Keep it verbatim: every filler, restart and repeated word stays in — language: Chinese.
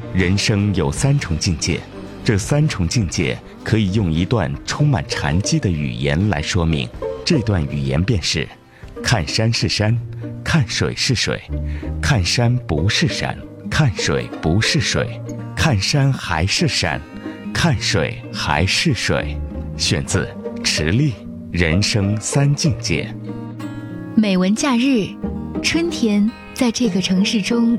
人生有三重境界，这三重境界可以用一段充满禅机的语言来说明。这段语言便是：看山是山，看水是水，看山不是山，看水不是水，看山还是山，看水还是水。选自池莉《人生三境界》。 美文假日，春天在这个城市中